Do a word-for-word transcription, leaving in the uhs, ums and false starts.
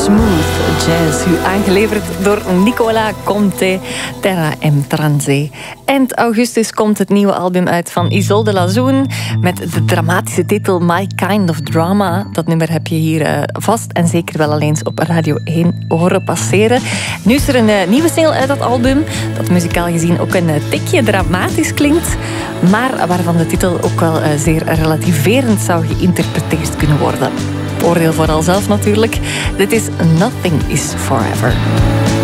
Smooth Jazz, u aangeleverd door Nicola Conte, Terra M Transe. Eind augustus komt het nieuwe album uit van Isolde Lazoen met de dramatische titel My Kind of Drama. Dat nummer heb je hier uh, vast en zeker wel al eens op Radio één horen passeren. Nu is er een uh, nieuwe single uit dat album, dat muzikaal gezien ook een uh, tikje dramatisch klinkt, maar waarvan de titel ook wel uh, zeer relativerend zou geïnterpreteerd kunnen worden. Oordeel vooral zelf natuurlijk. Dit is Nothing is Forever.